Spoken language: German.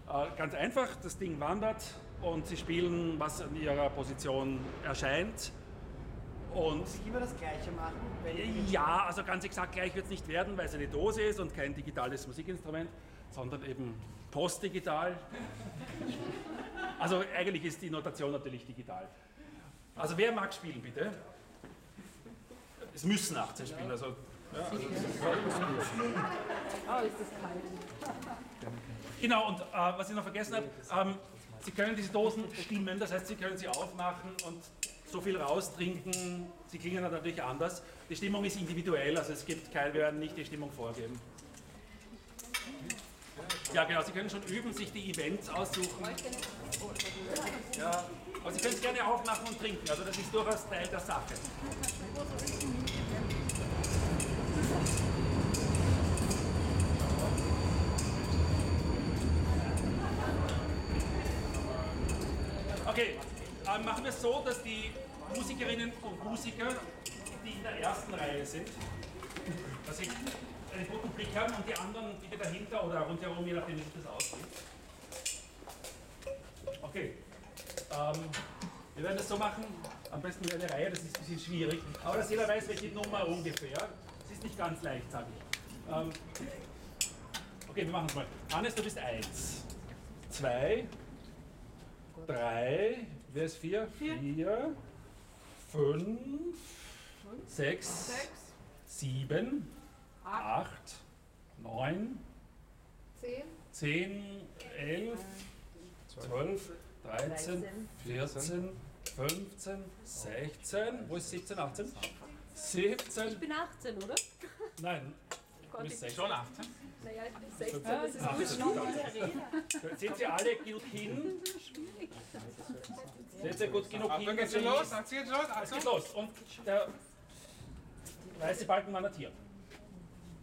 Ganz einfach, das Ding wandert und Sie spielen, was an Ihrer Position erscheint. Und muss ich immer das Gleiche machen? Ja, also ganz exakt gleich wird es nicht werden, weil es eine Dose ist und kein digitales Musikinstrument, sondern eben postdigital. Also eigentlich ist die Notation natürlich digital. Also wer mag spielen, bitte? Es müssen 18 spielen, also... Ja, also ist das kalt. Genau, und was ich noch vergessen habe, Sie können diese Dosen stimmen, das heißt, Sie können sie aufmachen und so viel raustrinken, sie klingen dann natürlich anders. Die Stimmung ist individuell, also es gibt wir werden nicht die Stimmung vorgeben. Ja genau, Sie können schon üben, sich die Events aussuchen. Ja, aber Sie können es gerne aufmachen und trinken, also das ist durchaus Teil der Sache. Okay, machen wir es so, dass die Musikerinnen und Musiker, die in der ersten Reihe sind, dass sie einen guten Blick haben und die anderen bitte dahinter oder rundherum, je nachdem wie sich das ausgeht. Okay, wir werden das so machen, am besten mit einer Reihe, das ist ein bisschen schwierig, aber dass jeder weiß, welche Nummer ungefähr. Es ist nicht ganz leicht, sage ich. Okay, wir machen es mal. Hannes, du bist 1, 2, 3, wer ist 4? 4, 5, 6, 7, 8, 9, 10, 11, 12, 13, 14, 15, 16, wo ist 17, 18? 17. Ich bin 18, oder? Nein. Du bist 16. Schon 18? Naja, ich bin 16, das ist gut schnell. Seht ihr alle gut hin? Seht ihr gut genug hin? Achtung, geht's schon los? Achtung, geht's los? Es geht los. Und der weiße Balken wandert hier.